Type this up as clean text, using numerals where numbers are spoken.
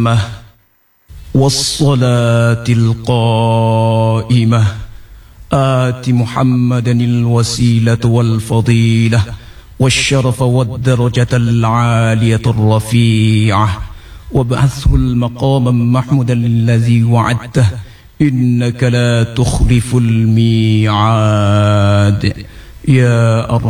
التامة والصلاة القائمة آت محمدا الوسيلة والفضيلة والشرف والدرجة العالية الرفيعة وابعثه المقام محمودا الذي وعدته إنك لا تخلف الميعاد يا أرحم